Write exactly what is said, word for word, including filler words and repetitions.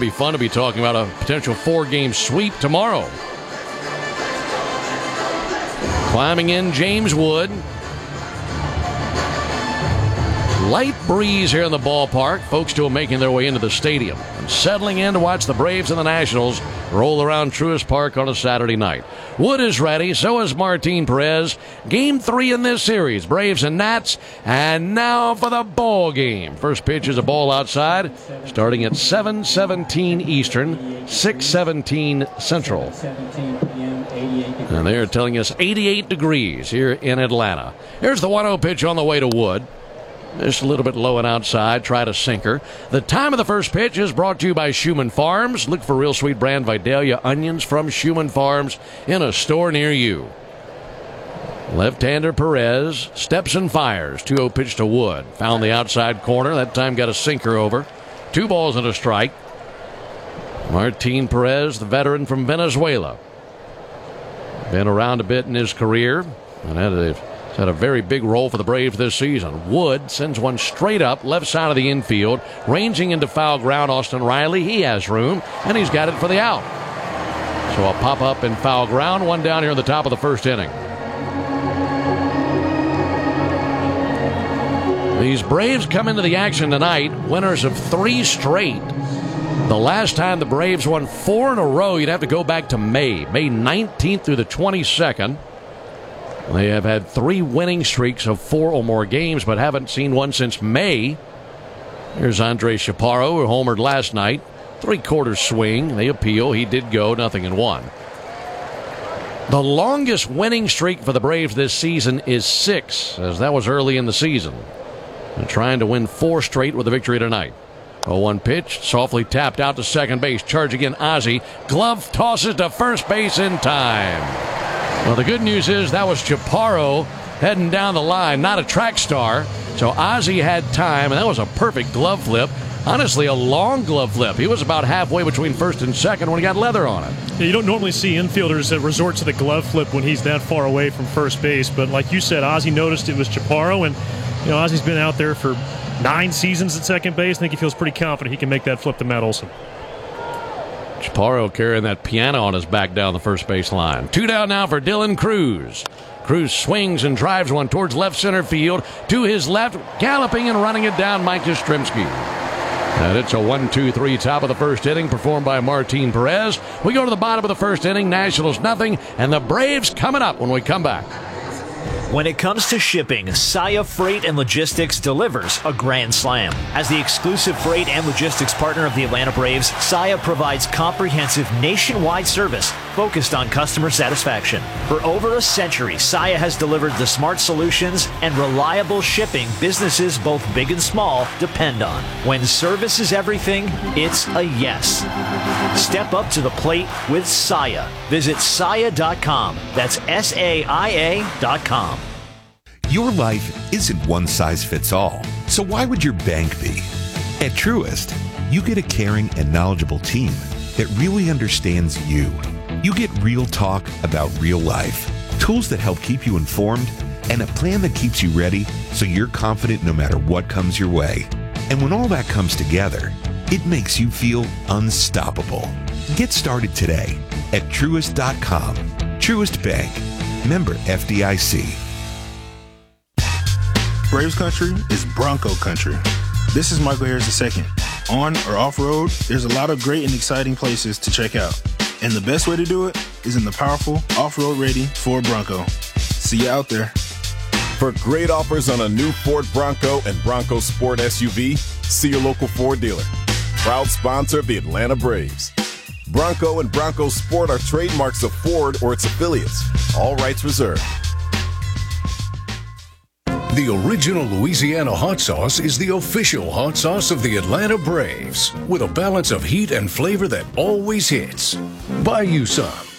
be fun to be talking about a potential four-game sweep tomorrow. Climbing in, James Wood. Light breeze here in the ballpark. Folks still making their way into the stadium and settling in to watch the Braves and the Nationals roll around Truist Park on a Saturday night. Wood is ready. So is Martin Perez. Game three in this series. Braves and Nats. And now for the ball game. First pitch is a ball outside, starting at seven seventeen Eastern, six seventeen Central. And they're telling us eighty-eight degrees here in Atlanta. Here's the one oh pitch on the way to Wood. Just a little bit low and outside. Try to sinker. The time of the first pitch is brought to you by Schumann Farms. Look for real sweet brand Vidalia onions from Schumann Farms in a store near you. Left-hander Perez steps and fires. two oh pitch to Wood. Found the outside corner. That time got a sinker over. Two balls and a strike. Martin Perez, the veteran from Venezuela. Been around a bit in his career and had a He's had a very big role for the Braves this season. Wood sends one straight up, left side of the infield, ranging into foul ground. Austin Riley, he has room, and he's got it for the out. So a pop-up in foul ground, one down here in the top of the first inning. These Braves come into the action tonight, winners of three straight. The last time the Braves won four in a row, you'd have to go back to May, May nineteenth through the twenty-second. They have had three winning streaks of four or more games, but haven't seen one since May. Here's Andre Chaparro, who homered last night. Three-quarter swing. They appeal. He did go, nothing in one. The longest winning streak for the Braves this season is six, as that was early in the season. They're trying to win four straight with a victory tonight. oh one pitch, softly tapped out to second base. Charging in Ozzie. Glove tosses to first base in time. Well, the good news is that was Chaparro heading down the line, not a track star. So Ozzie had time, and that was a perfect glove flip. Honestly, a long glove flip. He was about halfway between first and second when he got leather on it. Yeah, you don't normally see infielders that resort to the glove flip when he's that far away from first base. But like you said, Ozzie noticed it was Chaparro, and you know Ozzie's been out there for nine seasons at second base. I think he feels pretty confident he can make that flip to Matt Olson. Chaparro carrying that piano on his back down the first base line. Two down now for Dylan Cruz. Cruz swings and drives one towards left center field. To his left, galloping and running it down, Mike Yastrzemski. And it's a one two three top of the first inning performed by Martin Perez. We go to the bottom of the first inning. Nationals nothing, and the Braves coming up when we come back. When it comes to shipping, Saia Freight and Logistics delivers a grand slam. As the exclusive freight and logistics partner of the Atlanta Braves, Saia provides comprehensive nationwide service focused on customer satisfaction. For over a century, Saia has delivered the smart solutions and reliable shipping businesses both big and small depend on. When service is everything, it's a yes. Step up to the plate with Saia. Visit saia dot com. That's S A I A dot com. Your life isn't one size fits all, so why would your bank be? At Truist, you get a caring and knowledgeable team that really understands you. You get real talk about real life, tools that help keep you informed, and a plan that keeps you ready so you're confident no matter what comes your way. And when all that comes together, it makes you feel unstoppable. Get started today at Truist dot com. Truist Bank. Member F D I C. Braves country is Bronco country. This is Michael Harris the second. On or off-road, there's a lot of great and exciting places to check out. And the best way to do it is in the powerful, off-road ready Ford Bronco. See you out there. For great offers on a new Ford Bronco and Bronco Sport S U V, see your local Ford dealer. Proud sponsor of the Atlanta Braves. Bronco and Bronco Sport are trademarks of Ford or its affiliates. All rights reserved. The original Louisiana hot sauce is the official hot sauce of the Atlanta Braves, with a balance of heat and flavor that always hits. Buy you some.